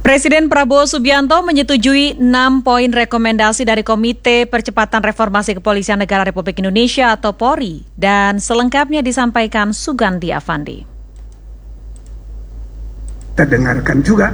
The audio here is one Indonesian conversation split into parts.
Presiden Prabowo Subianto menyetujui 6 poin rekomendasi dari Komite Percepatan Reformasi Kepolisian Negara Republik Indonesia atau Polri, dan selengkapnya disampaikan Sugandi Avandi. Kita dengarkan juga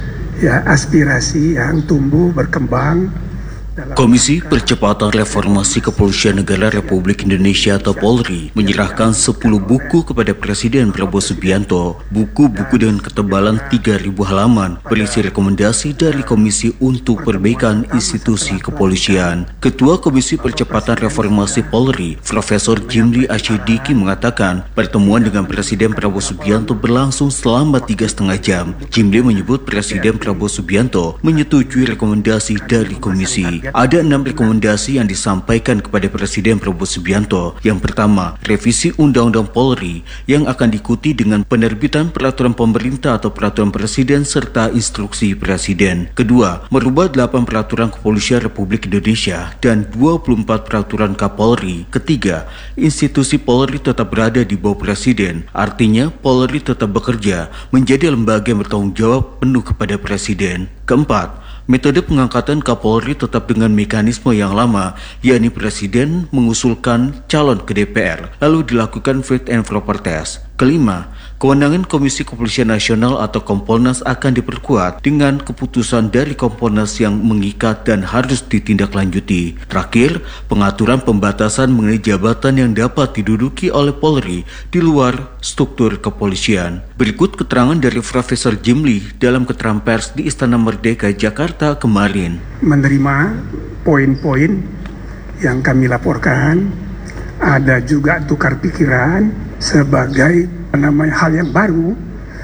aspirasi yang tumbuh berkembang. Komisi Percepatan Reformasi Kepolisian Negara Republik Indonesia atau Polri menyerahkan 10 buku kepada Presiden Prabowo Subianto. Buku-buku dengan ketebalan 3.000 halaman berisi rekomendasi dari Komisi untuk perbaikan institusi kepolisian. Ketua Komisi Percepatan Reformasi Polri, Profesor Jimli Asyidiki mengatakan pertemuan dengan Presiden Prabowo Subianto berlangsung selama 3,5 jam. Jimli menyebut Presiden Prabowo Subianto menyetujui rekomendasi dari komisi. Ada 6 rekomendasi yang disampaikan kepada Presiden Prabowo Subianto. Yang pertama, revisi Undang-Undang Polri yang akan diikuti dengan penerbitan peraturan pemerintah atau peraturan Presiden serta instruksi Presiden. Kedua, merubah 8 peraturan kepolisian Republik Indonesia dan 24 peraturan Kapolri. Ketiga, institusi Polri tetap berada di bawah Presiden. Artinya, Polri tetap bekerja menjadi lembaga yang bertanggung jawab penuh kepada Presiden. Keempat, metode pengangkatan Kapolri tetap dengan mekanisme yang lama, yakni Presiden mengusulkan calon ke DPR, lalu dilakukan fit and proper test. Kelima, kewenangan Komisi Kepolisian Nasional atau Kompolnas akan diperkuat dengan keputusan dari Kompolnas yang mengikat dan harus ditindaklanjuti. Terakhir, pengaturan pembatasan mengenai jabatan yang dapat diduduki oleh Polri di luar struktur kepolisian. Berikut keterangan dari Profesor Jimli dalam keterangan pers di Istana Merdeka, Jakarta kemarin. Menerima poin-poin yang kami laporkan, ada juga tukar pikiran sebagai hal yang baru.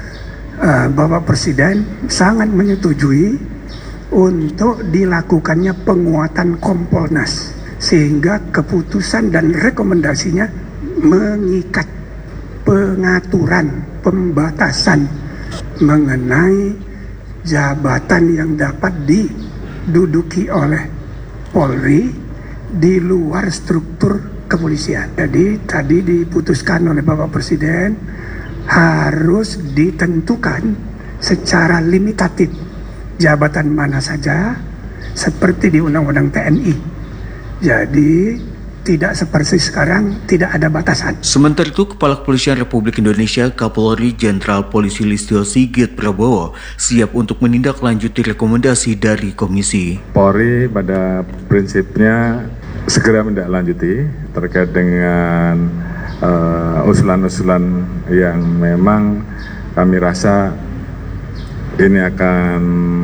Bapak Presiden sangat menyetujui untuk dilakukannya penguatan Kompolnas sehingga keputusan dan rekomendasinya mengikat pengaturan pembatasan mengenai jabatan yang dapat diduduki oleh Polri di luar struktur kepolisian. Jadi tadi diputuskan oleh Bapak Presiden harus ditentukan secara limitatif jabatan mana saja seperti di Undang-Undang TNI. Jadi tidak seperti sekarang, tidak ada batasan. Sementara itu, Kepala Kepolisian Republik Indonesia Kapolri Jenderal Polisi Listio Sigit Prabowo siap untuk menindaklanjuti rekomendasi dari komisi. Polri pada prinsipnya segera menindaklanjuti terkait dengan usulan-usulan yang memang kami rasa ini akan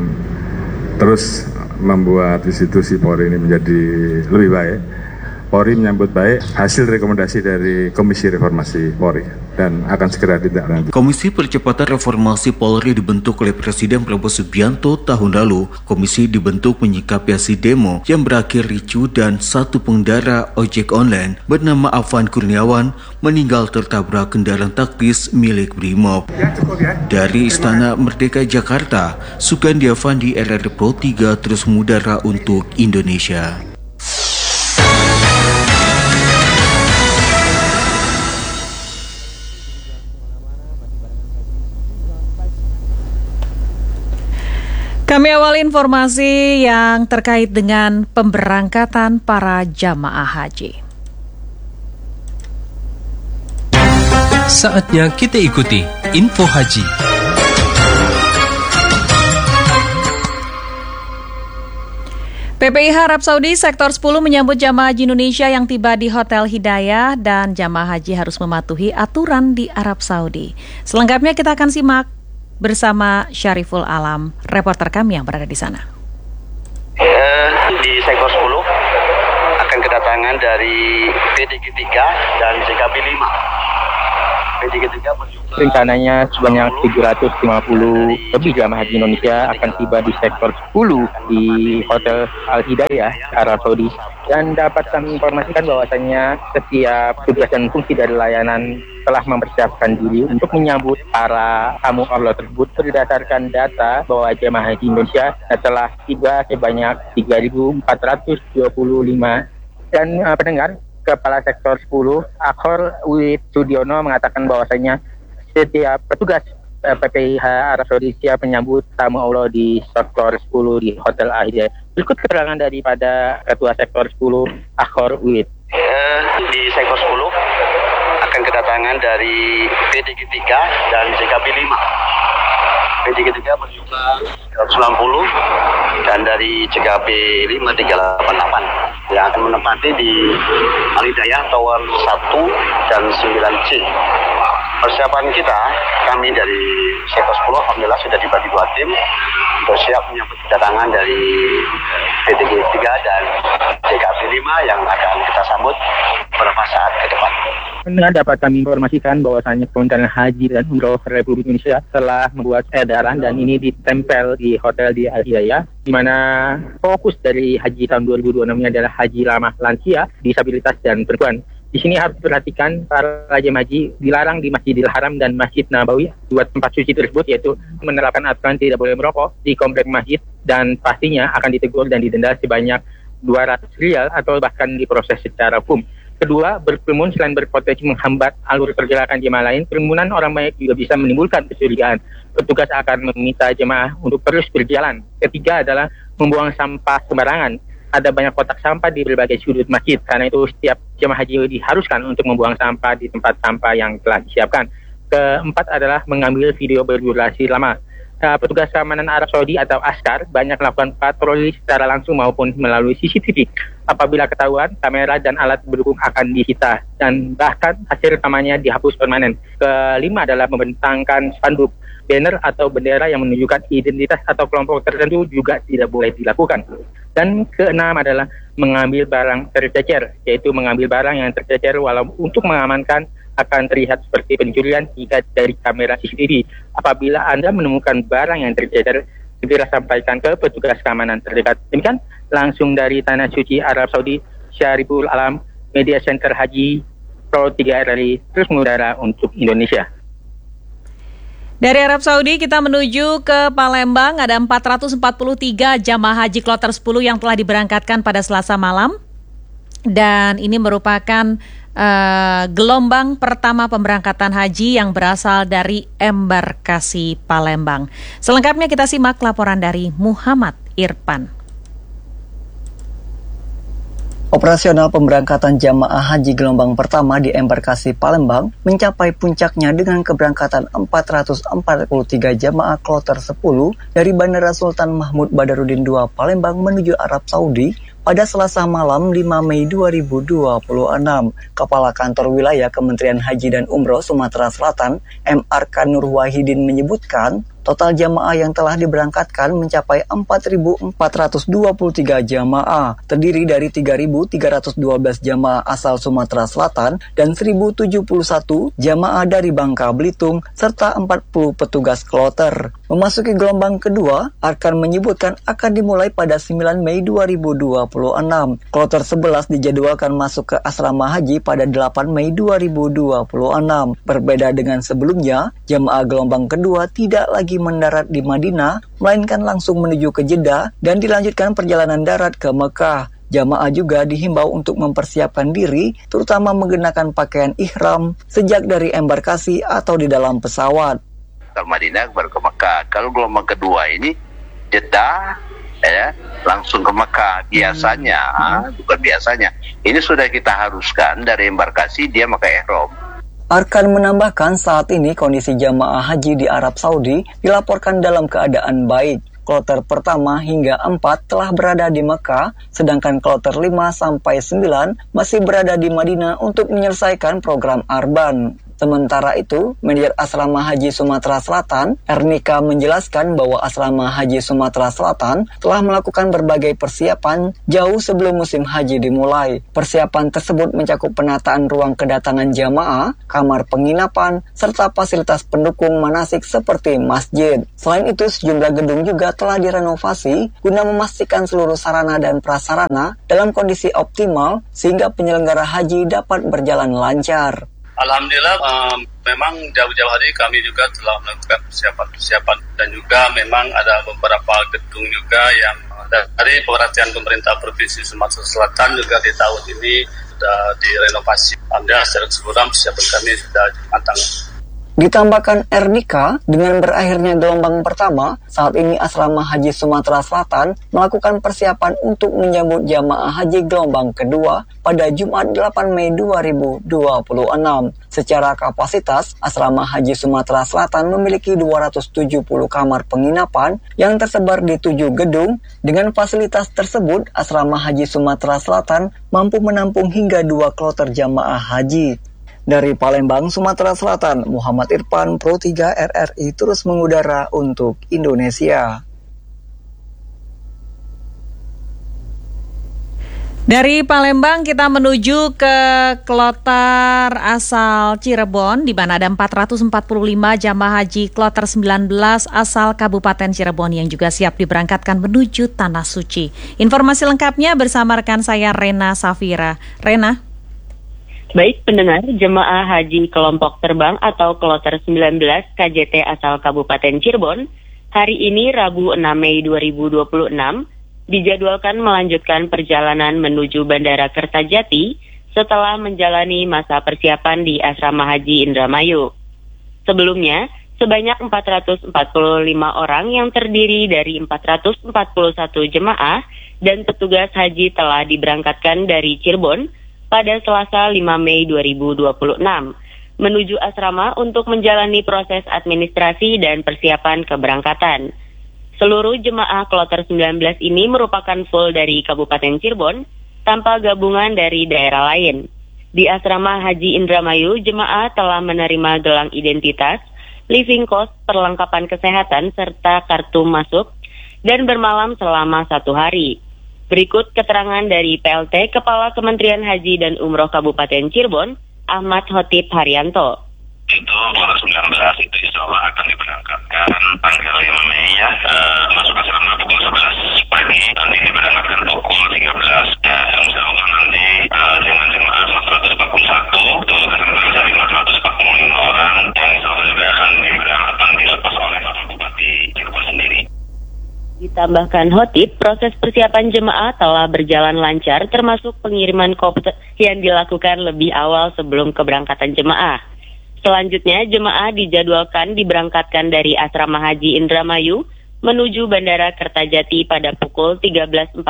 terus membuat institusi Polri ini menjadi lebih baik. Polri menyambut baik hasil rekomendasi dari Komisi Reformasi Polri dan akan segera ditindaklanjuti. Komisi Percepatan Reformasi Polri dibentuk oleh Presiden Prabowo Subianto tahun lalu. Komisi dibentuk menyikapi aksi demo yang berakhir ricuh dan satu pengendara ojek online bernama Afan Kurniawan meninggal tertabrak kendaraan taktis milik Brimob. Dari Istana Merdeka Jakarta, Sugandi Avandi, RRI Pro 3 terus mengudara untuk Indonesia. Kami awali informasi yang terkait dengan pemberangkatan para jamaah haji. Saatnya kita ikuti info haji. PPIH Arab Saudi Sektor 10 menyambut jamaah haji Indonesia yang tiba di Hotel Hidayah dan jamaah haji harus mematuhi aturan di Arab Saudi. Selengkapnya kita akan simak bersama Syariful Alam, reporter kami yang berada di sana. Di Sektor 10 akan kedatangan dari PDG 3 dan JKB 5. PDG 3 rencananya sebanyak 750 lebih jamaah haji Indonesia akan tiba di Sektor 10 di Hotel Al Hidayah, Arab Saudi. Dan dapat kami informasikan bahwasannya setiap tugas dan fungsi dari layanan telah mempersiapkan diri untuk menyambut para tamu Allah tersebut berdasarkan data bahwa jemaah haji Indonesia telah tiba sebanyak 3.425 dan pendengar, Kepala Sektor 10 Akhor Wid Sudiono mengatakan bahwasanya setiap petugas PPIH Arab Saudi siap menyambut tamu Allah di sektor 10 di Hotel Al Hidayah. Berikut keterangan daripada Ketua Sektor 10 Akhor Wid. Di sektor 10 akan kedatangan dari PDG 3 dan JKB 5. PDG 3 berjumlah 190 dan dari JKB 5 388 yang akan menempati di Al Hidayah Tower 1 dan 9C. Persiapan kita, kami dari sektor 10 alhamdulillah sudah dibagi 2 tim untuk siap menyambut kedatangan dari PDG 3 dan JKB 5 yang akan kita sambut beberapa saat ke depan. Pendengar, dapat kami informasikan bahwasanya Kementerian Haji dan Umroh Republik Indonesia telah membuat edaran dan ini ditempel di hotel di Al Hidayah, di mana fokus dari haji tahun 2026 ini adalah haji ramah lansia, disabilitas dan perempuan. Di sini harus diperhatikan para jemaah haji dilarang di Masjidil Haram dan Masjid Nabawi, dua tempat suci tersebut, yaitu menerapkan aturan tidak boleh merokok di komplek masjid dan pastinya akan ditegur dan didenda sebanyak 200 rial atau bahkan diproses secara hukum. Kedua, berkerumun selain berpotensi menghambat alur pergerakan jemaah lain, kerumunan orang banyak juga bisa menimbulkan kecurigaan. Petugas akan meminta jemaah untuk terus berjalan. Ketiga adalah membuang sampah sembarangan. Ada banyak kotak sampah di berbagai sudut masjid. Karena itu setiap jemaah haji diharuskan untuk membuang sampah di tempat sampah yang telah disiapkan. Keempat adalah mengambil video berdurasi lama. Petugas keamanan Arab Saudi atau Askar banyak melakukan patroli secara langsung maupun melalui CCTV. Apabila ketahuan, kamera dan alat pendukung akan disita dan bahkan hasil rekamannya dihapus permanen. Kelima adalah membentangkan spanduk, banner atau bendera yang menunjukkan identitas atau kelompok tertentu juga tidak boleh dilakukan. Dan keenam adalah mengambil barang tercecer, yaitu mengambil barang yang tercecer walau untuk mengamankan akan terlihat seperti pencurian jika dari kamera CCTV. Apabila Anda menemukan barang yang tercecer, segera sampaikan ke petugas keamanan terdekat. Demikian langsung dari Tanah Suci Arab Saudi, Syariful Alam, Media Center Haji Pro 3 RRI, terus mengudara untuk Indonesia. Dari Arab Saudi kita menuju ke Palembang, ada 443 jamaah haji kloter 10 yang telah diberangkatkan pada Selasa malam. Dan ini merupakan gelombang pertama pemberangkatan haji yang berasal dari embarkasi Palembang. Selengkapnya kita simak laporan dari Muhammad Irfan. Operasional pemberangkatan jamaah haji gelombang pertama di embarkasi Palembang mencapai puncaknya dengan keberangkatan 443 jamaah kloter 10 dari Bandara Sultan Mahmud Badarudin II Palembang menuju Arab Saudi pada Selasa malam 5 Mei 2026. Kepala Kantor Wilayah Kementerian Haji dan Umroh Sumatera Selatan, M.Arkan Nur Wahidin menyebutkan, total jamaah yang telah diberangkatkan mencapai 4.423 jamaah, terdiri dari 3.312 jamaah asal Sumatera Selatan dan 1.071 jamaah dari Bangka Belitung, serta 40 petugas kloter. Memasuki gelombang kedua, Arkan menyebutkan akan dimulai pada 9 Mei 2026. Kloter 11 dijadwalkan masuk ke asrama haji pada 8 Mei 2026. Berbeda dengan sebelumnya, jamaah gelombang kedua tidak lagi mendarat di Madinah, melainkan langsung menuju ke Jeddah dan dilanjutkan perjalanan darat ke Mekah. Jamaah juga dihimbau untuk mempersiapkan diri, terutama mengenakan pakaian ihram sejak dari embarkasi atau di dalam pesawat. Kalau Madinah baru ke Mekah. Kalau gelombang kedua ini Jeddah, langsung ke Mekah. Biasanya, bukan biasanya, ini sudah kita haruskan dari embarkasi dia pakai ihram. Arkan menambahkan saat ini kondisi jamaah haji di Arab Saudi dilaporkan dalam keadaan baik. Kloter pertama hingga 4 telah berada di Mekah, sedangkan kloter 5 sampai 9 masih berada di Madinah untuk menyelesaikan program Arban. Sementara itu, Manajer Asrama Haji Sumatera Selatan, Ernika, menjelaskan bahwa Asrama Haji Sumatera Selatan telah melakukan berbagai persiapan jauh sebelum musim haji dimulai. Persiapan tersebut mencakup penataan ruang kedatangan jamaah, kamar penginapan, serta fasilitas pendukung manasik seperti masjid. Selain itu, sejumlah gedung juga telah direnovasi guna memastikan seluruh sarana dan prasarana dalam kondisi optimal sehingga penyelenggara haji dapat berjalan lancar. Alhamdulillah, memang jauh-jauh hari kami juga telah melakukan persiapan dan juga memang ada beberapa gedung juga yang dari perhatian pemerintah Provinsi Sumatera Selatan juga di tahun ini sudah direnovasi. Alhamdulillah secara keseluruhan persiapan kami sudah matang. Ditambahkan Erdika, dengan berakhirnya gelombang pertama, saat ini Asrama Haji Sumatera Selatan melakukan persiapan untuk menyambut jamaah haji gelombang kedua pada Jumat 8 Mei 2026. Secara kapasitas, Asrama Haji Sumatera Selatan memiliki 270 kamar penginapan yang tersebar di 7 gedung. Dengan fasilitas tersebut, Asrama Haji Sumatera Selatan mampu menampung hingga 2 kloter jamaah haji. Dari Palembang, Sumatera Selatan, Muhammad Irfan, Pro 3 RRI terus mengudara untuk Indonesia. Dari Palembang kita menuju ke kloter asal Cirebon, di mana ada 445 jamaah haji kloter 19 asal Kabupaten Cirebon yang juga siap diberangkatkan menuju Tanah Suci. Informasi lengkapnya bersama rekan saya Rena Safira. Rena. Baik pendengar, jemaah haji kelompok terbang atau kloter 19 KJT asal Kabupaten Cirebon, hari ini Rabu 6 Mei 2026, dijadwalkan melanjutkan perjalanan menuju Bandara Kertajati setelah menjalani masa persiapan di Asrama Haji Indramayu. Sebelumnya, sebanyak 445 orang yang terdiri dari 441 jemaah dan petugas haji telah diberangkatkan dari Cirebon pada Selasa 5 Mei 2026 menuju asrama untuk menjalani proses administrasi dan persiapan keberangkatan. Seluruh jemaah kloter 19 ini merupakan full dari Kabupaten Cirebon tanpa gabungan dari daerah lain. Di Asrama Haji Indramayu, jemaah telah menerima gelang identitas, living cost, perlengkapan kesehatan, serta kartu masuk dan bermalam selama 1 hari. Berikut keterangan dari PLT Kepala Kementerian Haji dan Umroh Kabupaten Cirebon, Ahmad Khotib Haryanto. Itu kloter 19 itu insya Allah akan diberangkatkan tanggal 5 Mei ya, masuk asrama pukul 11 pagi, nanti diberangkatkan pukul 13. Ya, insya Allah nanti dengan jemaah 441 itu keseluruhan dari 445 orang yang insya Allah juga akan diberangkatkan dilepas oleh Bapak Bupati Cirebon sendiri. Ditambahkan Khotib, proses persiapan jemaah telah berjalan lancar termasuk pengiriman koper yang dilakukan lebih awal sebelum keberangkatan jemaah. Selanjutnya, jemaah dijadwalkan diberangkatkan dari Asrama Haji Indramayu menuju Bandara Kertajati pada pukul 13.40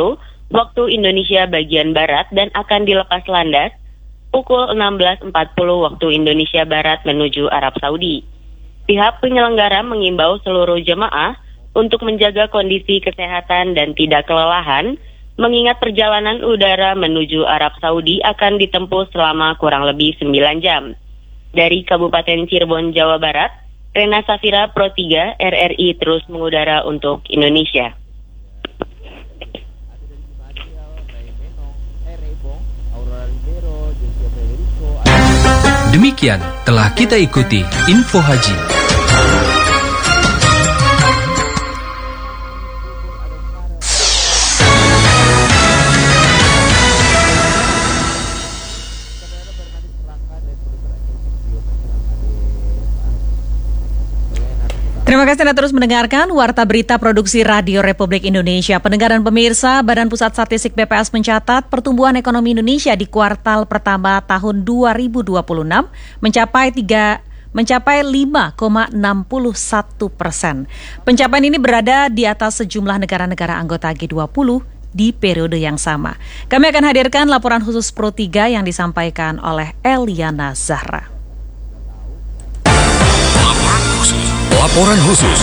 waktu Indonesia bagian Barat dan akan dilepas landas pukul 16.40 waktu Indonesia Barat menuju Arab Saudi. Pihak penyelenggara mengimbau seluruh jemaah untuk menjaga kondisi kesehatan dan tidak kelelahan, mengingat perjalanan udara menuju Arab Saudi akan ditempuh selama kurang lebih 9 jam. Dari Kabupaten Cirebon, Jawa Barat, Rena Safira, Pro 3, RRI terus mengudara untuk Indonesia. Demikian telah kita ikuti Info Haji. Terima kasih Anda terus mendengarkan Warta Berita Produksi Radio Republik Indonesia. Pendengar dan pemirsa, Badan Pusat Statistik BPS mencatat pertumbuhan ekonomi Indonesia di kuartal pertama tahun 2026 mencapai 5,61%. Pencapaian ini berada di atas sejumlah negara-negara anggota G20 di periode yang sama. Kami akan hadirkan laporan khusus Pro 3 yang disampaikan oleh Eliana Zahra. Laporan khusus.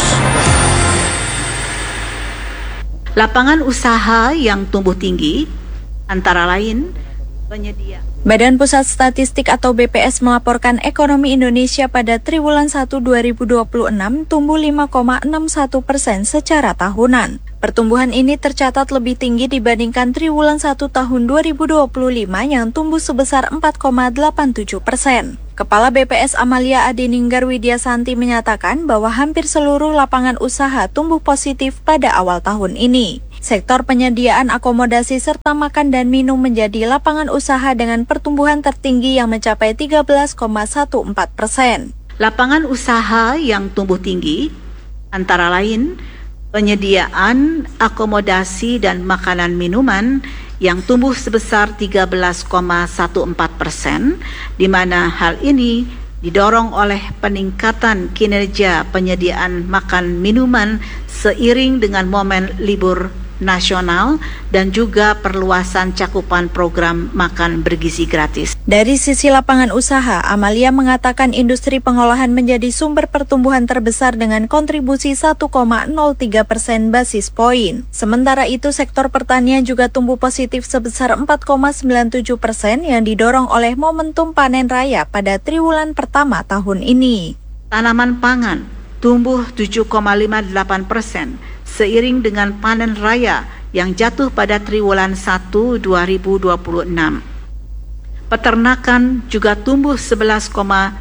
Lapangan usaha yang tumbuh tinggi antara lain penyedia. Badan Pusat Statistik atau BPS melaporkan ekonomi Indonesia pada triwulan 1 2026 tumbuh 5,61% secara tahunan. Pertumbuhan ini tercatat lebih tinggi dibandingkan triwulan 1 tahun 2025 yang tumbuh sebesar 4,87%. Kepala BPS Amalia Adininggar Widiasanti menyatakan bahwa hampir seluruh lapangan usaha tumbuh positif pada awal tahun ini. Sektor penyediaan akomodasi serta makan dan minum menjadi lapangan usaha dengan pertumbuhan tertinggi yang mencapai 13,14%. Lapangan usaha yang tumbuh tinggi antara lain penyediaan akomodasi dan makanan minuman yang tumbuh sebesar 13,14%, di mana hal ini didorong oleh peningkatan kinerja penyediaan makan minuman seiring dengan momen libur nasional dan juga perluasan cakupan program makan bergizi gratis. Dari sisi lapangan usaha, Amalia mengatakan industri pengolahan menjadi sumber pertumbuhan terbesar dengan kontribusi 1,03% basis poin. Sementara itu, sektor pertanian juga tumbuh positif sebesar 4,97% yang didorong oleh momentum panen raya pada triwulan pertama tahun ini. Tanaman pangan tumbuh 7,58% seiring dengan panen raya yang jatuh pada triwulan 1 2026. Peternakan juga tumbuh 11,84%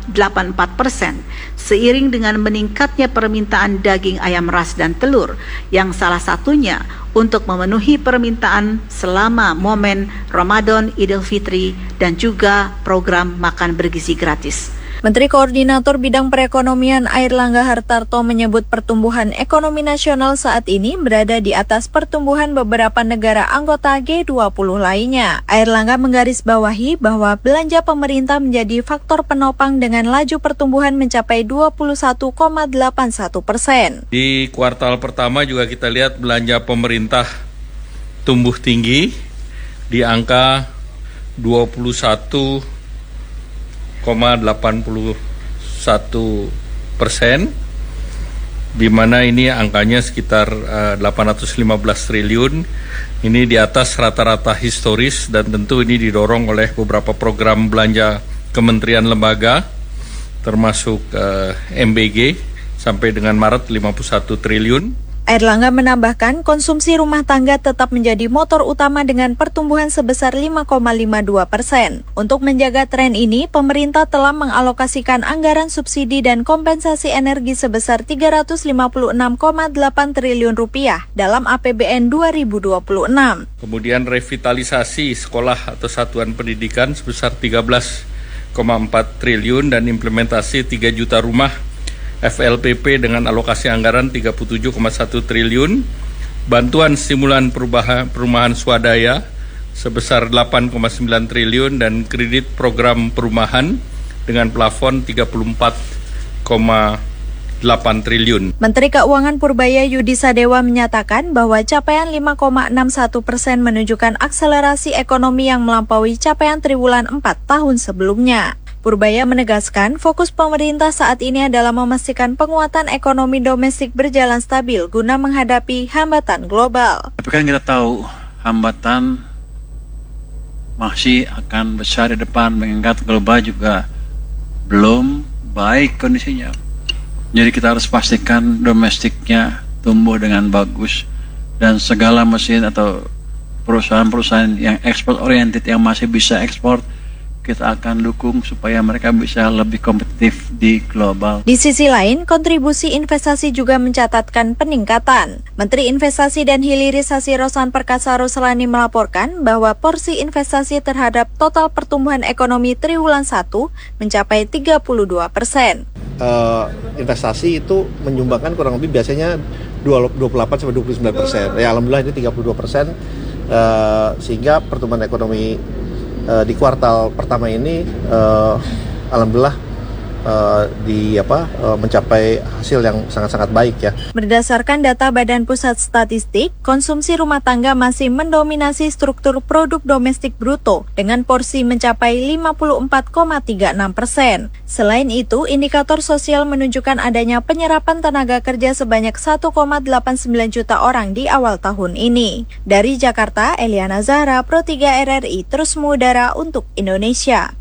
seiring dengan meningkatnya permintaan daging ayam ras dan telur yang salah satunya untuk memenuhi permintaan selama momen Ramadan, Idul Fitri dan juga program makan bergizi gratis. Menteri Koordinator Bidang Perekonomian Airlangga Hartarto menyebut pertumbuhan ekonomi nasional saat ini berada di atas pertumbuhan beberapa negara anggota G20 lainnya. Airlangga menggarisbawahi bahwa belanja pemerintah menjadi faktor penopang dengan laju pertumbuhan mencapai 21,81%. Di kuartal pertama juga kita lihat belanja pemerintah tumbuh tinggi di angka 21,81%, di mana ini angkanya sekitar 815 triliun. Ini di atas rata-rata historis dan tentu ini didorong oleh beberapa program belanja kementerian lembaga, termasuk MBG sampai dengan Maret 51 triliun. Airlangga menambahkan konsumsi rumah tangga tetap menjadi motor utama dengan pertumbuhan sebesar 5,52%. Untuk menjaga tren ini, pemerintah telah mengalokasikan anggaran subsidi dan kompensasi energi sebesar 356,8 triliun rupiah dalam APBN 2026. Kemudian revitalisasi sekolah atau satuan pendidikan sebesar 13,4 triliun dan implementasi 3 juta rumah FLPP dengan alokasi anggaran 37,1 triliun, bantuan stimulan perumahan swadaya sebesar 8,9 triliun dan kredit program perumahan dengan plafon 34,8 triliun. Menteri Keuangan Purbaya Yudi Sadewa menyatakan bahwa capaian 5,61% menunjukkan akselerasi ekonomi yang melampaui capaian triwulan 4 tahun sebelumnya. Purbaya menegaskan fokus pemerintah saat ini adalah memastikan penguatan ekonomi domestik berjalan stabil guna menghadapi hambatan global. Tapi kan kita tahu hambatan masih akan besar di depan, mengingat global juga belum baik kondisinya. Jadi kita harus pastikan domestiknya tumbuh dengan bagus dan segala mesin atau perusahaan-perusahaan yang ekspor oriented yang masih bisa ekspor kita akan dukung supaya mereka bisa lebih kompetitif di global. Di sisi lain, kontribusi investasi juga mencatatkan peningkatan. Menteri Investasi dan Hilirisasi Rosan Perkasa Roslani melaporkan bahwa porsi investasi terhadap total pertumbuhan ekonomi triwulan 1 mencapai 32%. Investasi itu menyumbangkan kurang lebih biasanya 28-29%. Ya, alhamdulillah ini 32%, sehingga pertumbuhan ekonomi di kuartal pertama ini alhamdulillah mencapai hasil yang sangat-sangat baik ya. Berdasarkan data Badan Pusat Statistik, konsumsi rumah tangga masih mendominasi struktur produk domestik bruto dengan porsi mencapai 54,36%. Selain itu, indikator sosial menunjukkan adanya penyerapan tenaga kerja sebanyak 1,89 juta orang di awal tahun ini. Dari Jakarta, Eliana Zahra, Pro 3 RRI, terus mengudara untuk Indonesia.